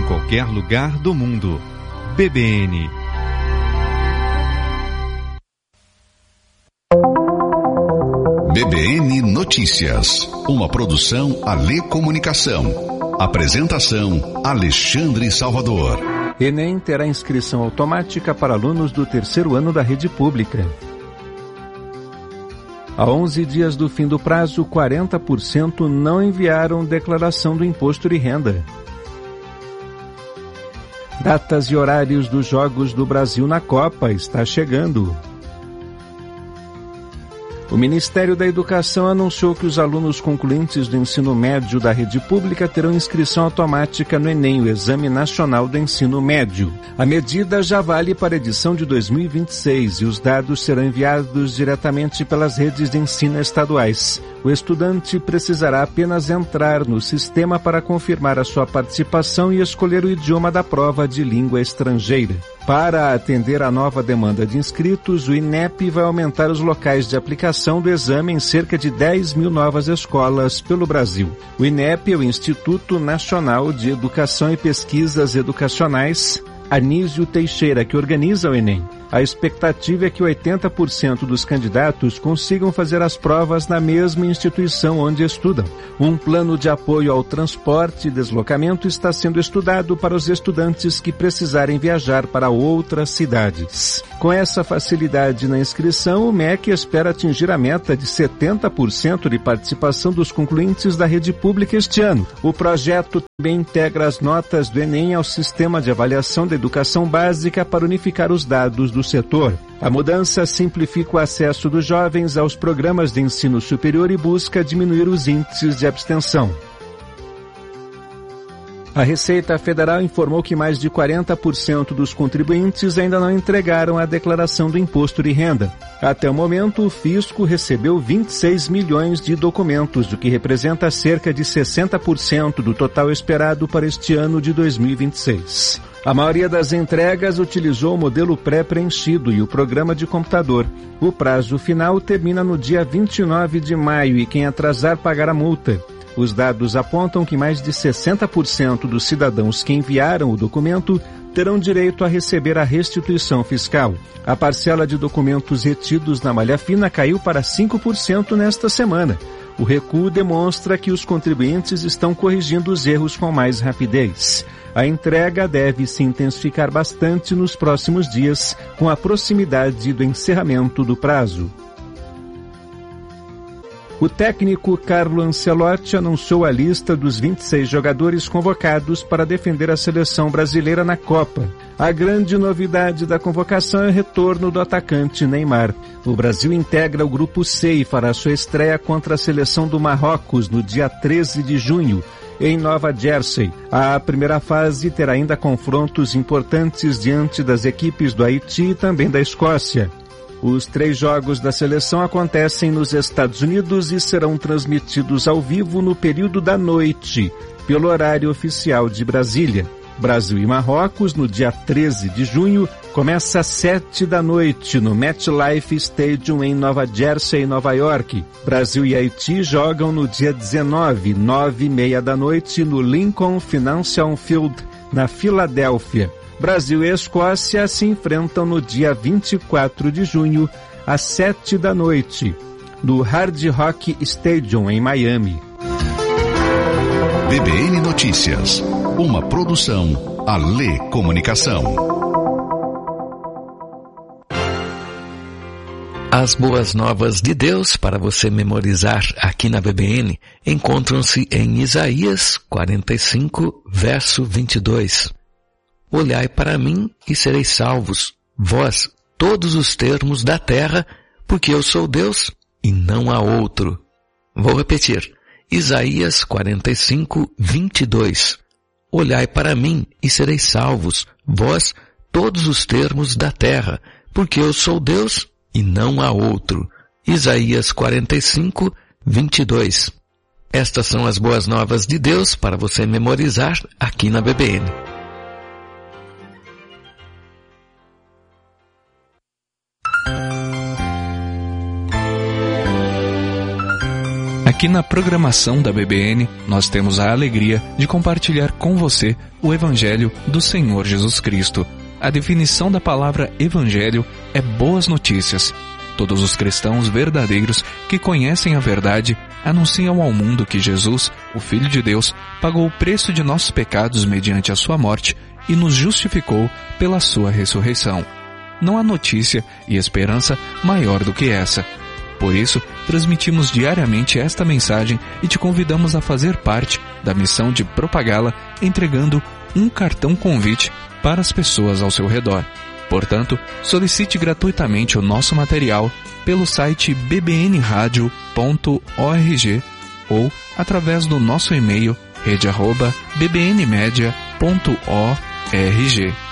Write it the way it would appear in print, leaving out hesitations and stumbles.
qualquer lugar do mundo. BBN. BBN Notícias, uma produção Alê Comunicação. Apresentação Alexandre Salvador. Enem terá inscrição automática para alunos do terceiro ano da rede pública. Há 11 dias do fim do prazo, 40% não enviaram declaração do imposto de renda. Datas e horários dos Jogos do Brasil na Copa está chegando. O Ministério da Educação anunciou que os alunos concluintes do ensino médio da rede pública terão inscrição automática no Enem, o Exame Nacional do Ensino Médio. A medida já vale para a edição de 2026 e os dados serão enviados diretamente pelas redes de ensino estaduais. O estudante precisará apenas entrar no sistema para confirmar a sua participação e escolher o idioma da prova de língua estrangeira. Para atender à nova demanda de inscritos, o INEP vai aumentar os locais de aplicação do exame em cerca de 10 mil novas escolas pelo Brasil. O INEP é o Instituto Nacional de Educação e Pesquisas Educacionais Anísio Teixeira, que organiza o Enem. A expectativa é que 80% dos candidatos consigam fazer as provas na mesma instituição onde estudam. Um plano de apoio ao transporte e deslocamento está sendo estudado para os estudantes que precisarem viajar para outras cidades. Com essa facilidade na inscrição, o MEC espera atingir a meta de 70% de participação dos concluintes da rede pública este ano. O projeto também integra as notas do Enem ao sistema de avaliação da educação básica para unificar os dados do setor. A mudança simplifica o acesso dos jovens aos programas de ensino superior e busca diminuir os índices de abstenção. A Receita Federal informou que mais de 40% dos contribuintes ainda não entregaram a declaração do imposto de renda. Até o momento, o fisco recebeu 26 milhões de documentos, o que representa cerca de 60% do total esperado para este ano de 2026. A maioria das entregas utilizou o modelo pré-preenchido e o programa de computador. O prazo final termina no dia 29 de maio e quem atrasar pagará multa. Os dados apontam que mais de 60% dos cidadãos que enviaram o documento terão direito a receber a restituição fiscal. A parcela de documentos retidos na malha fina caiu para 5% nesta semana. O recuo demonstra que os contribuintes estão corrigindo os erros com mais rapidez. A entrega deve se intensificar bastante nos próximos dias, com a proximidade do encerramento do prazo. O técnico Carlo Ancelotti anunciou a lista dos 26 jogadores convocados para defender a seleção brasileira na Copa. A grande novidade da convocação é o retorno do atacante Neymar. O Brasil integra o Grupo C e fará sua estreia contra a seleção do Marrocos no dia 13 de junho, em Nova Jersey. A primeira fase terá ainda confrontos importantes diante das equipes do Haiti e também da Escócia. Os 3 jogos da seleção acontecem nos Estados Unidos e serão transmitidos ao vivo no período da noite, pelo horário oficial de Brasília. Brasil e Marrocos, no dia 13 de junho, começa às 7 da noite no MetLife Stadium em Nova Jersey, Nova York. Brasil e Haiti jogam no dia 19, 9h30 da noite, no Lincoln Financial Field, na Filadélfia. Brasil e Escócia se enfrentam no dia 24 de junho, às 7 da noite, no Hard Rock Stadium, em Miami. BBN Notícias, uma produção Alê Comunicação. As boas novas de Deus para você memorizar aqui na BBN encontram-se em Isaías 45, verso 22. Olhai para mim e sereis salvos, vós, todos os termos da terra, porque eu sou Deus e não há outro. Vou repetir. Isaías 45, 22. Olhai para mim e sereis salvos, vós, todos os termos da terra, porque eu sou Deus e não há outro. Isaías 45, 22. Estas são as boas novas de Deus para você memorizar aqui na BBN. Aqui na programação da BBN, nós temos a alegria de compartilhar com você o Evangelho do Senhor Jesus Cristo. A definição da palavra Evangelho é boas notícias. Todos os cristãos verdadeiros que conhecem a verdade anunciam ao mundo que Jesus, o Filho de Deus, pagou o preço de nossos pecados mediante a sua morte e nos justificou pela sua ressurreição. Não há notícia e esperança maior do que essa. Por isso, transmitimos diariamente esta mensagem e te convidamos a fazer parte da missão de propagá-la entregando um cartão convite para as pessoas ao seu redor. Portanto, solicite gratuitamente o nosso material pelo site bbnradio.org ou através do nosso e-mail rede@bbnmedia.org.